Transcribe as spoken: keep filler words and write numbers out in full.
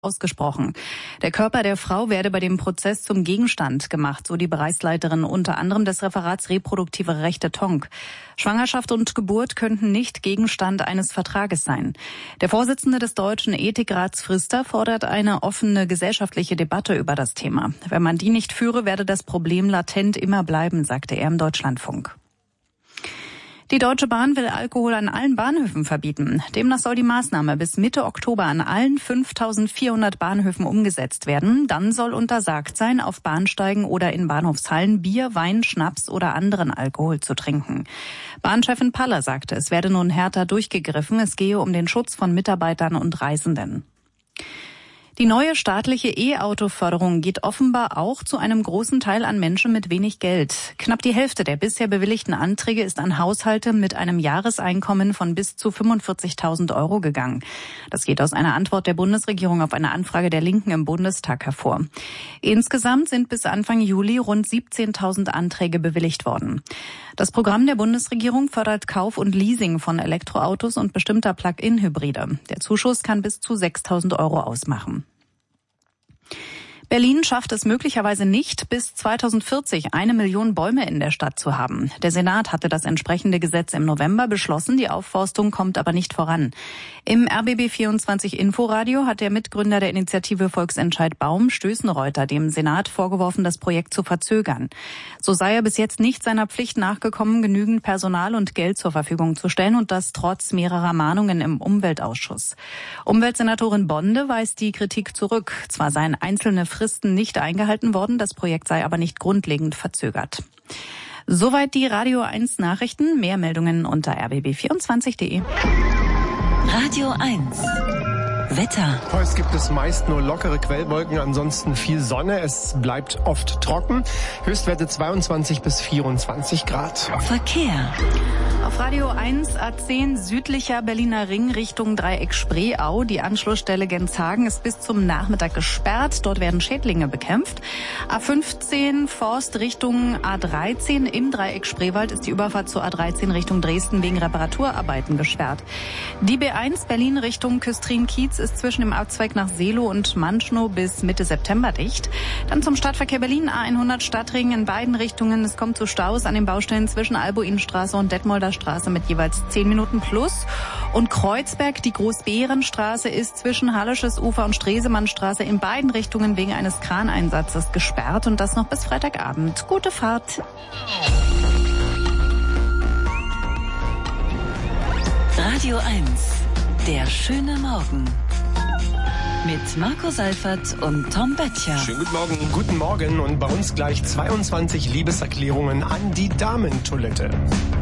ausgesprochen. Der Körper der Frau werde bei dem Prozess zum Gegenstand gemacht, so die Bereichsleiterin unter anderem des Referats Reproduktive Rechte T O N K. Schwangerschaft und Geburt könnten nicht Gegenstand eines Vertrages sein. Der Vorsitzende des Deutschen Ethikrats Frister fordert eine offene gesellschaftliche Debatte über das Thema. Wenn man die nicht führe, werde das Problem latent immer bleiben, sagte er im Deutschlandfunk. Die Deutsche Bahn will Alkohol an allen Bahnhöfen verbieten. Demnach soll die Maßnahme bis Mitte Oktober an allen fünftausendvierhundert Bahnhöfen umgesetzt werden. Dann soll untersagt sein, auf Bahnsteigen oder in Bahnhofshallen Bier, Wein, Schnaps oder anderen Alkohol zu trinken. Bahnchefin Paller sagte, es werde nun härter durchgegriffen. Es gehe um den Schutz von Mitarbeitern und Reisenden. Die neue staatliche E-Auto-Förderung geht offenbar auch zu einem großen Teil an Menschen mit wenig Geld. Knapp die Hälfte der bisher bewilligten Anträge ist an Haushalte mit einem Jahreseinkommen von bis zu fünfundvierzigtausend Euro gegangen. Das geht aus einer Antwort der Bundesregierung auf eine Anfrage der Linken im Bundestag hervor. Insgesamt sind bis Anfang Juli rund siebzehntausend Anträge bewilligt worden. Das Programm der Bundesregierung fördert Kauf und Leasing von Elektroautos und bestimmter Plug-in-Hybride. Der Zuschuss kann bis zu sechstausend Euro ausmachen. Berlin schafft es möglicherweise nicht, bis zweitausendvierzig eine Million Bäume in der Stadt zu haben. Der Senat hatte das entsprechende Gesetz im November beschlossen, die Aufforstung kommt aber nicht voran. Im R B B vierundzwanzig Inforadio hat der Mitgründer der Initiative Volksentscheid Baum, Stößenreuter, dem Senat vorgeworfen, das Projekt zu verzögern. So sei er bis jetzt nicht seiner Pflicht nachgekommen, genügend Personal und Geld zur Verfügung zu stellen, und das trotz mehrerer Mahnungen im Umweltausschuss. Umweltsenatorin Bonde weist die Kritik zurück. Zwar seien einzelne Fristen nicht eingehalten worden, das Projekt sei aber nicht grundlegend verzögert. Soweit die Radio eins Nachrichten. Mehr Meldungen unter r b b vierundzwanzig punkt de. Radio eins Wetter. Heute gibt es meist nur lockere Quellwolken, ansonsten viel Sonne. Es bleibt oft trocken. Höchstwerte zweiundzwanzig bis vierundzwanzig Grad. Verkehr. Auf Radio eins A zehn südlicher Berliner Ring Richtung Dreieck Spreeau. Die Anschlussstelle Genshagen ist bis zum Nachmittag gesperrt. Dort werden Schädlinge bekämpft. A fünfzehn Forst Richtung A dreizehn. Im Dreieck Spreewald ist die Überfahrt zur A dreizehn Richtung Dresden wegen Reparaturarbeiten gesperrt. Die B eins Berlin Richtung Küstrin-Kiez ist zwischen dem Abzweig nach Seelow und Manschnow bis Mitte September dicht. Dann zum Stadtverkehr Berlin A hundert Stadtring in beiden Richtungen. Es kommt zu Staus an den Baustellen zwischen Albuinstraße und Detmolder Straße mit jeweils zehn Minuten plus. Und Kreuzberg, die Großbeerenstraße, ist zwischen Hallisches Ufer und Stresemannstraße in beiden Richtungen wegen eines Kraneinsatzes gesperrt, und das noch bis Freitagabend. Gute Fahrt. Radio eins, der schöne Morgen. Mit Marco Seifert und Tom Böttcher. Schönen guten Morgen, guten Morgen, und bei uns gleich zweiundzwanzig Liebeserklärungen an die Damentoilette.